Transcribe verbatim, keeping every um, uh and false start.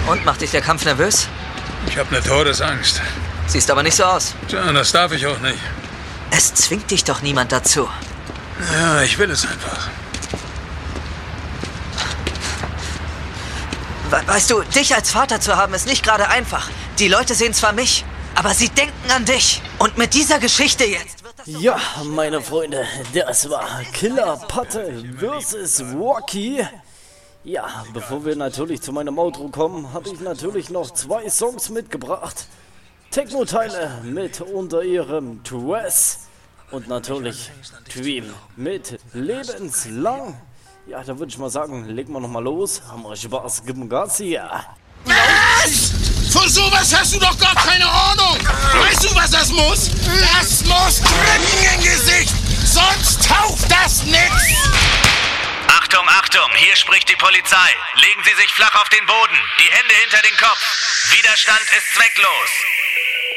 Und, macht dich der Kampf nervös? Ich habe eine Todesangst. Siehst aber nicht so aus. Tja, das darf ich auch nicht. Es zwingt dich doch niemand dazu. Ja, ich will es einfach. We- Weißt du, dich als Vater zu haben, ist nicht gerade einfach. Die Leute sehen zwar mich, aber sie denken an dich. Und mit dieser Geschichte jetzt wird das... Ja, meine Freunde, das war Killer Patte versus Rocky. Ja, bevor wir natürlich zu meinem Outro kommen, habe ich natürlich noch zwei Songs mitgebracht. Techno-Teile mit unter ihrem Dress und natürlich Dream mit Lebenslang. Ja, da würde ich mal sagen, legen wir nochmal los. Haben wir Spaß, gib Gas hier. Was? Von sowas hast du doch gar keine Ahnung. Weißt du, was das muss? Das muss drücken im Gesicht, sonst taucht das nix. Achtung, Achtung, hier spricht die Polizei. Legen Sie sich flach auf den Boden, die Hände hinter den Kopf. Widerstand ist zwecklos.